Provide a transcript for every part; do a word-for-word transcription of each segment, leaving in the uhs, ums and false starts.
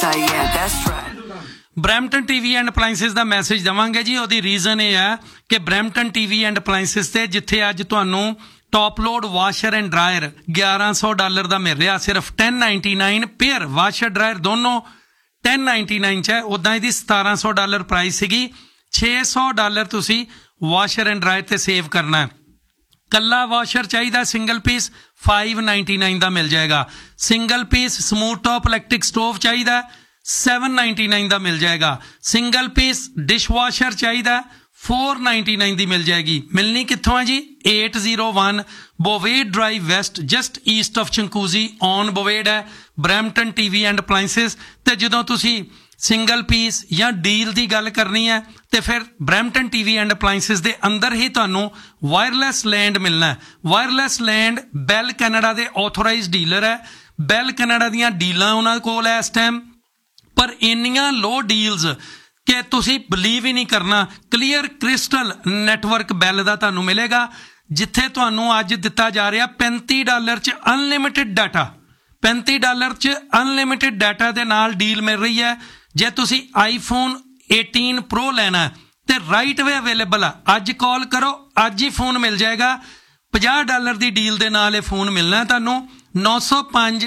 side, yeah, that's right. Brampton TV and ਅਪਲਾਈਐਂਸਿਸ the message ਦੇਵਾਂਗੇ ਜੀ। ਉਹਦੀ ਰੀਜ਼ਨ ਇਹ ਹੈ ਕਿ ਬਰੈਂਪਟਨ ਟੀਵੀ ਐਂਡ ਅਪਲਾਈਐਂਸਿਸ ਤੇ ਜਿੱਥੇ ਅੱਜ ਤੁਹਾਨੂੰ top load washer and dryer ਗਿਆਰਾਂ ਸੌ ਡਾਲਰ ਦਾ ਮਿਲ ਰਿਹਾ, ਸਿਰਫ ten ninety nine pair washer dryer ਦੋਨੋਂ ਟੈਨ ਨਾਈਨਟੀ ਨਾਈਨ 'ਚ ਹੈ। ਉੱਦਾਂ ਇਹਦੀ ਸਤਾਰਾਂ ਸੌ ਡਾਲਰ ਪ੍ਰਾਈਸ ਸੀਗੀ। ਛੇ ਸੌ ਡਾਲਰ ਤੁਸੀਂ ਵਾਸ਼ਰ ਐਂਡ ਡਰਾਇਰ ਤੇ ਸੇਵ ਕਰਨਾ। ਕੱਲਾ ਵਾਸ਼ਰ ਚਾਹੀਦਾ single piece five ninety nine ਦਾ ਮਿਲ ਜਾਏਗਾ। Single piece smooth top electric stove ਚਾਹੀਦਾ ਸੈਵਨ ਨਾਈਨਟੀ ਨਾਈਨ ਦਾ ਮਿਲ ਜਾਏਗਾ। ਸਿੰਗਲ ਪੀਸ ਡਿਸ਼ ਵਾਸ਼ਰ ਚਾਹੀਦਾ ਫੋਰ ਨਾਈਨਟੀ ਨਾਈਨ ਦੀ ਮਿਲ ਜਾਏਗੀ। ਮਿਲਣੀ ਕਿੱਥੋਂ ਹੈ ਜੀ? Eight zero one ਬੋਵੇਡ drive West, just East of ਚੰਕੂਜ਼ੀ on ਬੋਵੇਡ ਹੈ ਬਰੈਂਪਟਨ ਟੀਵੀ ਐਂਡ ਅਪਲਾਈਐਂਸਿਸ। ਤੇ ਜਦੋਂ ਤੁਸੀਂ ਸਿੰਗਲ ਪੀਸ ਜਾਂ ਡੀਲ ਦੀ ਗੱਲ ਕਰਨੀ ਹੈ ਤੇ ਫਿਰ ਬਰੈਂਪਟਨ ਟੀਵੀ ਐਂਡ ਅਪਲਾਈਐਂਸਿਸ ਦੇ ਅੰਦਰ ਹੀ ਤੁਹਾਨੂੰ ਵਾਇਰਲੈਸ ਲੈਂਡ ਮਿਲਣਾ। ਵਾਇਰਲੈਸ ਲੈਂਡ ਬੈਲ ਕੈਨੇਡਾ ਦੇ ਆਥੋਰਾਈਜ਼ ਡੀਲਰ ਹੈ। ਬੈਲ ਕੈਨੇਡਾ ਦੀਆਂ ਡੀਲਾਂ ਉਹਨਾਂ ਕੋਲ ਹੈ ਇਸ ਟਾਈਮ, ਪਰ ਇੰਨੀਆਂ ਲੋ ਡੀਲਸ ਕਿ ਤੁਸੀਂ ਬਲੀਵ ਹੀ ਨਹੀਂ ਕਰਨਾ। ਕਲੀਅਰ ਕ੍ਰਿਸਟਲ ਨੈਟਵਰਕ ਬੈਲ ਦਾ ਤੁਹਾਨੂੰ ਮਿਲੇਗਾ, ਜਿੱਥੇ ਤੁਹਾਨੂੰ ਅੱਜ ਦਿੱਤਾ ਜਾ ਰਿਹਾ ਪੈਂਤੀ ਡਾਲਰ 'ਚ ਅਨਲਿਮਿਟਿਡ ਡਾਟਾ। ਪੈਂਤੀ ਡਾਲਰ 'ਚ ਅਨਲਿਮਿਟਿਡ ਡਾਟਾ ਦੇ ਨਾਲ ਡੀਲ ਮਿਲ ਰਹੀ ਹੈ। ਜੇ ਤੁਸੀਂ ਆਈਫੋਨ ਏਟੀਨ ਪ੍ਰੋ ਲੈਣਾ ਤੇ ਰਾਈਟ ਵੇ ਅਵੇਲੇਬਲ ਆ। ਅੱਜ ਕਾਲ ਕਰੋ, ਅੱਜ ਹੀ ਫੋਨ ਮਿਲ ਜਾਏਗਾ। ਪੰਜਾਹ ਡਾਲਰ ਦੀ ਡੀਲ ਦੇ ਨਾਲ ਇਹ ਫੋਨ ਮਿਲਣਾ ਤੁਹਾਨੂੰ। ਨੌ ਸੌ ਪੰਜ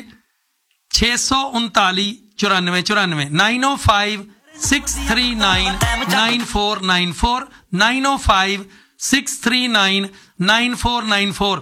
ਛੇ ਸੌ ਉਨਤਾਲੀ ਚੁਰਾਨਵੇਂ ਚੁਰਾਨਵੇਂ ਨਾਈਨ ਓ five six three nine nine four nine four nine ਓ five six three nine nine four nine four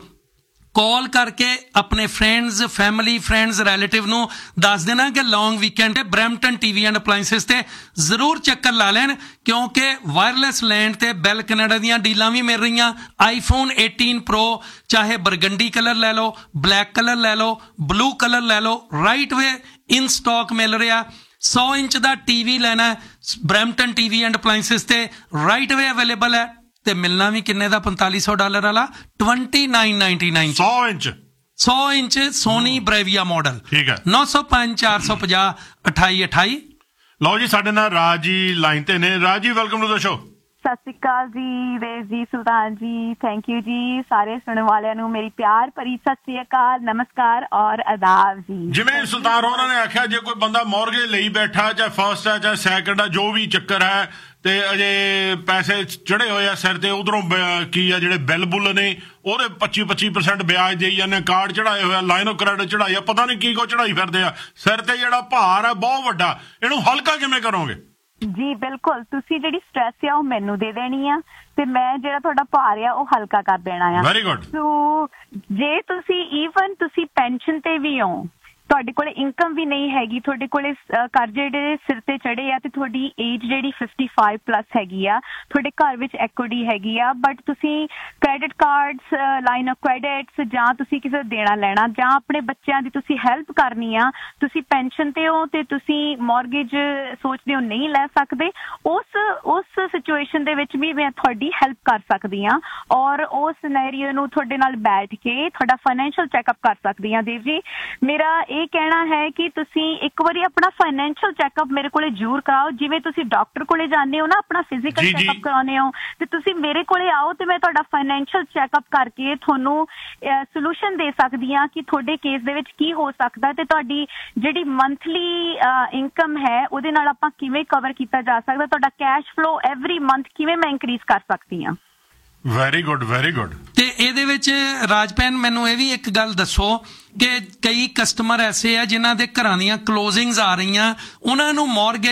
ਕਾਲ ਕਰਕੇ ਆਪਣੇ ਫਰੈਂਡਸ ਫੈਮਿਲੀ ਫਰੈਂਡਸ ਰਿਲੇਟਿਵ ਨੂੰ ਦੱਸ ਦੇਣਾ ਕਿ ਲੌਂਗ ਵੀਕਐਂਡ ਤੇ ਬਰੈਂਪਟਨ ਟੀਵੀ ਐਂਡ ਅਪਲਾਈਐਂਸਿਸ ਤੇ ਜ਼ਰੂਰ ਚੱਕਰ ਲਾ ਲੈਣ, ਕਿਉਂਕਿ ਵਾਇਰਲੈਸ ਲੈਂਡ ਤੇ ਬੈਲ ਕੈਨੇਡਾ ਦੀਆਂ ਡੀਲਾਂ ਵੀ ਮਿਲ ਰਹੀਆਂ। ਆਈਫੋਨ ਏਟੀਨ ਪ੍ਰੋ ਚਾਹੇ ਬਰਗੰਡੀ ਕਲਰ ਲੈ ਲਓ, ਬਲੈਕ ਕਲਰ ਲੈ ਲਓ, ਬਲੂ ਕਲਰ ਲੈ ਲਓ, ਰਾਈਟ ਵੇ ਇਨ ਸਟਾਕ ਮਿਲ ਰਿਹਾ। ਸੌ ਇੰਚ ਦਾ ਟੀਵੀ ਲੈਣਾ ਬਰੈਂਪਟਨ ਟੀਵੀ ਐਂਡ ਅਪਲਾਈਐਂਸਿਸ ਤੇ ਰਾਈਟ ਵੇ ਅਵੇਲੇਬਲ ਹੈ। ਤੇ ਮਿਲਣਾ ਵੀ ਕਿੰਨੇ ਦਾ? ਪੰਤਾਲੀ ਸੌ ਡਾਲਰ ਵਾਲਾ ਟਵੈਂਟੀ ਨਾਈਨ ਨਾਈਨਟੀ ਨਾਈਨ। ਸੌ ਇੰਚ ਸੌ ਇੰਚ ਸੋਨੀ ਬ੍ਰੇਵੀਆ ਮਾਡਲ। ਠੀਕ ਹੈ। ਨੌ ਸੌ ਪੰਜ ਚਾਰ ਸੌ ਪੰਜਾਹ ਅਠਾਈ ਅਠਾਈ। ਲਓ ਜੀ, ਸਾਡੇ ਨਾਲ ਰਾਜ ਜੀ ਲਾਈਨ ਤੇ ਨੇ। Raj ji, welcome to the show. ਸਤਿ ਸ਼੍ਰੀ ਅਕਾਲ ਜੀ ਦੇਵ ਜੀ, ਸੁਲਤਾਨ ਜੀ, ਥੈਂਕ ਯੂ ਜੀ। ਸਾਰੇ ਸੁਣਨ ਵਾਲਿਆਂ ਨੂੰ ਮੇਰੀ ਪਿਆਰ ਭਰੀ ਸਤਿ ਸ਼੍ਰੀ ਅਕਾਲ, ਨਮਸਕਾਰ ਔਰ ਆਦਾਬ ਜੀ। ਜਿਵੇਂ ਸੁਲਤਾਨ ਹੋਰਾਂ ਨੇ ਆਖਿਆ, ਜੇ ਕੋਈ ਬੰਦਾ ਮੌਰਗੇਜ ਲਈ ਬੈਠਾ, ਚਾਹੇ ਫਸਟ ਹੈ ਚਾਹੇ ਸੈਕਿੰਡ ਹੈ, ਜੋ ਵੀ ਚੱਕਰ ਹੈ, ਤੇ ਅਜੇ ਪੈਸੇ ਚੜੇ ਹੋਏ ਆ ਸਿਰ ਤੇ, ਉਧਰੋਂ ਕੀ ਆ ਜਿਹੜੇ ਬਿੱਲ ਬੁੱਲ ਨੇ ਉਹਦੇ ਪੱਚੀ ਪੱਚੀ ਪਰਸੈਂਟ ਵਿਆਜ ਦੇਈ ਜਾਂਦੇ, ਕਾਰਡ ਚੜਾਏ ਹੋਇਆ, ਲਾਈਨ ਆਫ ਕ੍ਰੈਡਿਟ ਚੜਾਈ ਆ, ਪਤਾ ਨਹੀਂ ਕੀ ਕੋ ਚੜਾਈ ਫਿਰਦੇ ਆ। ਸਿਰ ਤੇ ਜਿਹੜਾ ਭਾਰ ਆ ਬਹੁਤ ਵੱਡਾ, ਇਹਨੂੰ ਹਲਕਾ ਕਿਵੇਂ ਕਰੋਗੇ? ਜੀ ਬਿਲਕੁਲ, ਤੁਸੀਂ ਜਿਹੜੀ ਸਟ੍ਰੈਸ ਆ ਉਹ ਮੈਨੂੰ ਦੇ ਦੇਣੀ ਆ ਤੇ ਮੈਂ ਜਿਹੜਾ ਤੁਹਾਡਾ ਭਾਰ ਆ ਉਹ ਹਲਕਾ ਕਰ ਦੇਣਾ ਆ। Very good. ਸੋ ਜੇ ਤੁਸੀਂ ਈਵਨ ਤੁਸੀਂ ਪੈਨਸ਼ਨ ਤੇ ਵੀ ਹੋ, ਤੁਹਾਡੇ ਕੋਲ ਇਨਕਮ ਵੀ ਨਹੀਂ ਹੈਗੀ, ਤੁਹਾਡੇ ਕੋਲ ਕਰਜ਼ੇ ਜਿਹੜੇ ਸਿਰ ਤੇ ਚੜੇ ਆ ਤੇ ਤੁਹਾਡੀ ਏਜ ਜਿਹੜੀ ਫਿਫਟੀ ਫਾਈਵ ਪਲੱਸ ਹੈਗੀ ਆ, ਤੁਹਾਡੇ ਘਰ ਵਿੱਚ ਐਕੁਇਟੀ ਹੈਗੀ ਆ, ਬਟ ਤੁਸੀਂ credit cards, line of credits ਜਾਂ ਤੁਸੀਂ ਕਿਸੇ ਦਾ ਦੇਣਾ ਲੈਣਾ ਜਾਂ ਆਪਣੇ ਬੱਚਿਆਂ ਦੀ ਤੁਸੀਂ ਹੈਲਪ ਕਰਨੀ ਆ, ਤੁਸੀਂ ਪੈਨਸ਼ਨ ਤੇ ਹੋ ਤੇ ਤੁਸੀਂ ਮੌਰਗੇਜ ਸੋਚਦੇ ਹੋ ਨਹੀਂ ਲੈ ਸਕਦੇ, ਉਸ ਉਸ ਸਿਚੁਏਸ਼ਨ ਦੇ ਵਿੱਚ ਵੀ ਮੈਂ ਤੁਹਾਡੀ ਹੈਲਪ ਕਰ ਸਕਦੀ ਹਾਂ ਔਰ ਉਸ ਸਿਨੈਰੀਓ ਨੂੰ ਤੁਹਾਡੇ ਨਾਲ ਬੈਠ ਕੇ ਤੁਹਾਡਾ ਫਾਈਨੈਂਸ਼ੀਅਲ ਚੈੱਕਅਪ ਕਰ ਸਕਦੀ ਹਾਂ। ਦੇਵ ਜੀ, ਮੇਰਾ ਇਹ ਕਹਿਣਾ ਹੈ ਕਿ ਤੁਸੀਂ ਇੱਕ ਵਾਰੀ ਆਪਣਾ ਫਾਈਨੈਂਸ਼ੀਅਲ ਚੈੱਕਅਪ ਮੇਰੇ ਕੋਲੇ ਜ਼ਰੂਰ ਕਰਾਓ। ਜਿਵੇਂ ਤੁਸੀਂ ਡਾਕਟਰ ਕੋਲੇ ਜਾਂਦੇ ਹੋ ਨਾ ਆਪਣਾ ਫਿਜ਼ੀਕਲ ਚੈੱਕਅਪ ਕਰਾਉਂਦੇ ਹੋ, ਤੇ ਤੁਸੀਂ ਮੇਰੇ ਕੋਲੇ ਆਓ ਤੇ ਮੈਂ ਤੁਹਾਡਾ ਫਾਈਨੈਂਸ਼ੀਅਲ ਚੈੱਕਅਪ ਕਰਕੇ ਤੁਹਾਨੂੰ ਸੋਲੂਸ਼ਨ ਦੇ ਸਕਦੀ ਹਾਂ ਕਿ ਤੁਹਾਡੇ ਕੇਸ ਦੇ ਵਿੱਚ ਕੀ ਹੋ ਸਕਦਾ ਤੇ ਤੁਹਾਡੀ ਜਿਹੜੀ ਮੰਥਲੀ ਇਨਕਮ ਹੈ ਉਹਦੇ ਨਾਲ ਆਪਾਂ ਕਿਵੇਂ ਕਵਰ ਕੀਤਾ ਜਾ ਸਕਦਾ, ਤੁਹਾਡਾ ਕੈਸ਼ ਫਲੋ ਐਵਰੀ ਮੰਥ ਕਿਵੇਂ ਮੈਂ ਇਨਕਰੀਜ਼ ਕਰ ਸਕਦੀ ਹਾਂ। Very good, very good. ਤੇ ਇਹਦੇ ਵਿੱਚ ਰਾਜਪੈਨ ਮੈਨੂੰ ਇਹ ਵੀ ਇੱਕ ਗੱਲ ਦੱਸੋ ਕਿ ਕਈ ਕਸਟਮਰ ਐਸੇ ਆ ਜਿਨ੍ਹਾਂ ਦੇ ਘਰਾਂ ਦੀਆਂ ਕਲੋਜ਼ਿੰਗਸ ਆ ਰਹੀਆਂ, ਉਹਨਾਂ ਨੂੰ ਮੌਰਗੇਜ